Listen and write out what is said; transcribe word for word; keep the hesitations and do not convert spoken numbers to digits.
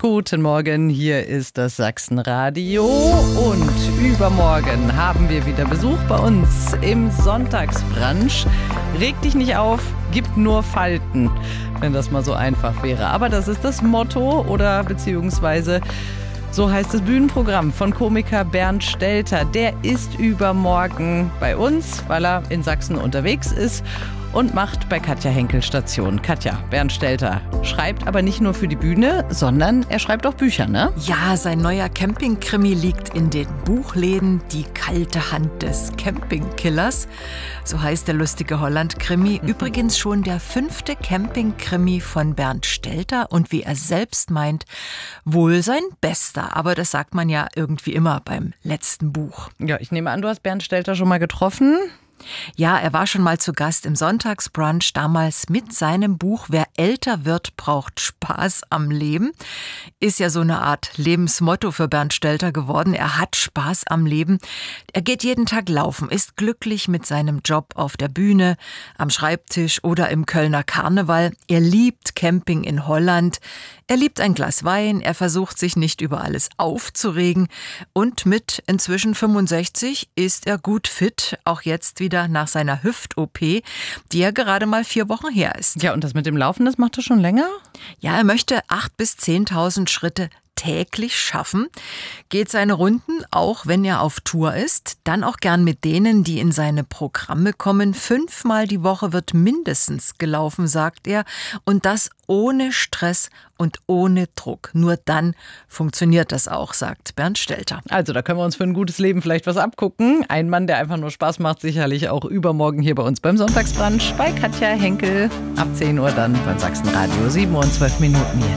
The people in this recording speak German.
Guten Morgen, hier ist das Sachsenradio und übermorgen haben wir wieder Besuch bei uns im Sonntagsbrunch. Reg dich nicht auf, gib nur Falten, wenn das mal so einfach wäre. Aber das ist das Motto oder beziehungsweise so heißt das Bühnenprogramm von Komiker Bernd Stelter. Der ist übermorgen bei uns, weil er in Sachsen unterwegs ist und macht bei Katja Henkel Station. Katja, Bernd Stelter schreibt aber nicht nur für die Bühne, sondern er schreibt auch Bücher, ne? Ja, sein neuer Camping-Krimi liegt in den Buchläden. Die kalte Hand des Campingkillers. So heißt der lustige Holland-Krimi. Mhm. Übrigens schon der fünfte Camping-Krimi von Bernd Stelter und wie er selbst meint, wohl sein bester. Aber das sagt man ja irgendwie immer beim letzten Buch. Ja, ich nehme an, du hast Bernd Stelter schon mal getroffen. Ja, er war schon mal zu Gast im Sonntagsbrunch, damals mit seinem Buch Wer älter wird, braucht Spaß am Leben. Ist ja so eine Art Lebensmotto für Bernd Stelter geworden. Er hat Spaß am Leben. Er geht jeden Tag laufen, ist glücklich mit seinem Job auf der Bühne, am Schreibtisch oder im Kölner Karneval. Er liebt Camping in Holland. Er liebt ein Glas Wein, er versucht sich nicht über alles aufzuregen und mit inzwischen fünfundsechzig ist er gut fit, auch jetzt wieder nach seiner Hüft-O P, die ja gerade mal vier Wochen her ist. Ja, und das mit dem Laufen, das macht er schon länger? Ja, er möchte acht bis zehntausend Schritte täglich schaffen, geht seine Runden, auch wenn er auf Tour ist, dann auch gern mit denen, die in seine Programme kommen. Fünfmal die Woche wird mindestens gelaufen, sagt er, und das ohne Stress und ohne Druck. Nur dann funktioniert das auch, sagt Bernd Stelter. Also da können wir uns für ein gutes Leben vielleicht was abgucken. Ein Mann, der einfach nur Spaß macht, sicherlich auch übermorgen hier bei uns beim Sonntagsbrunch bei Katja Henkel. Ab zehn Uhr dann beim Sachsenradio. sieben Uhr und zwölf Minuten jetzt.